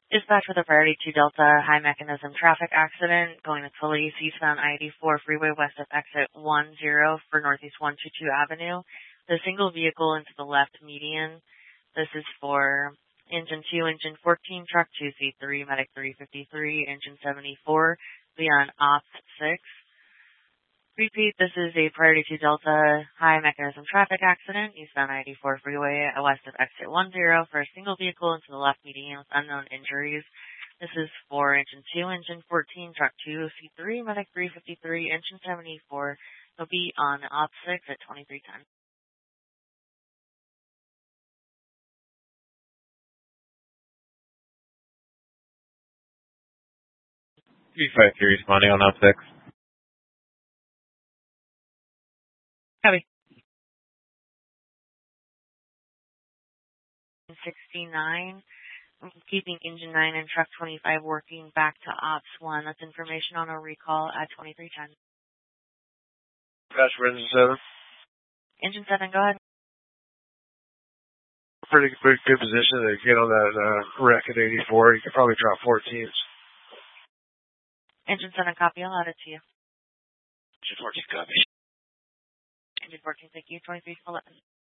Dispatch with a priority to Delta high mechanism traffic accident going to Tully, eastbound I-84 freeway west of exit 10 for Northeast 122 Avenue. The single vehicle into the left median. This is for engine 2, engine 14, truck 2C3, medic 353, engine 74, beyond ops 6. Repeat, this is a priority to Delta high mechanism traffic accident, eastbound I-84 freeway west of exit 10 for a single vehicle into the left median with unknown injuries. This is for engine 2, engine 14, truck 2C3, medic 353, engine 74. It'll be on op 6 at 2310. 353 responding on op 6. Copy. 69. I'm keeping engine 9 and truck 25 working back to ops 1. That's information on a recall at 2310. Dispatch for engine 7. Engine 7, go ahead. Pretty good position to get on that wreck at 84. You could probably drop 14. Engine 7, copy. I'll add it to you. Engine 14, copy. Engine 14, thank you. 2311.